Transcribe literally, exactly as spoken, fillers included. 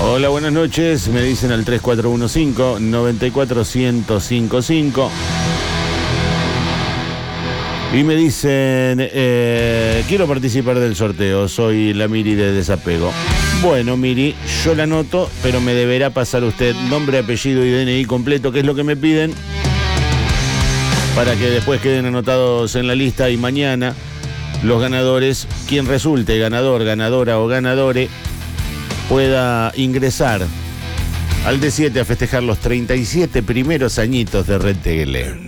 Hola, buenas noches. Me dicen al tres cuatro uno cinco, nueve cuatro cero cero cinco cinco. Y me dicen, eh, quiero participar del sorteo, soy la Miri de Desapego. Bueno, Miri, yo la anoto, pero me deberá pasar usted nombre, apellido y D N I completo, que es lo que me piden, para que después queden anotados en la lista y mañana los ganadores, quien resulte ganador, ganadora o ganadore, pueda ingresar al D siete a festejar los treinta y siete primeros añitos de Red T L.